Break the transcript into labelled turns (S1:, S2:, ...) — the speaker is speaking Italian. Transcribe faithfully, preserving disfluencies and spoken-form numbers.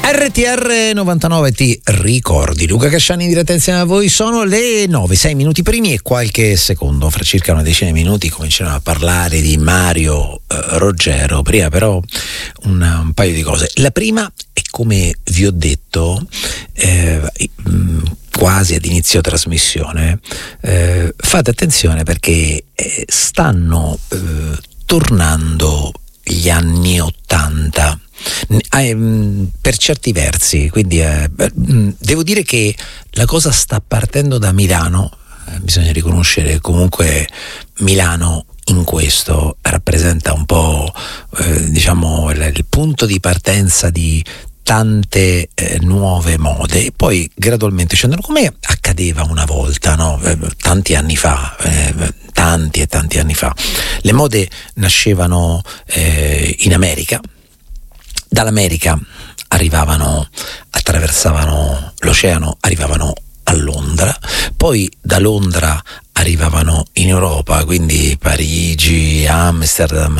S1: R T R novantanove ti ricordi Luca Casciani in diretta insieme a voi. Sono le nove, sei minuti primi e qualche secondo, fra circa una decina di minuti cominceremo a parlare di Mario eh, Roggero. Prima però un, un paio di cose. La prima è, come vi ho detto eh, quasi ad inizio trasmissione, eh, fate attenzione perché eh, stanno eh, tornando gli anni ottanta per certi versi, quindi eh, devo dire che la cosa sta partendo da Milano. Eh, bisogna riconoscere comunque Milano in questo rappresenta un po' eh, diciamo il, il punto di partenza di tante eh, nuove mode, e poi gradualmente scendono, come accadeva una volta, no? Eh, tanti anni fa, eh, tanti e tanti anni fa. Le mode nascevano eh, in America, dall'America arrivavano, attraversavano l'oceano, arrivavano a Londra, poi da Londra arrivavano in Europa, quindi Parigi, Amsterdam,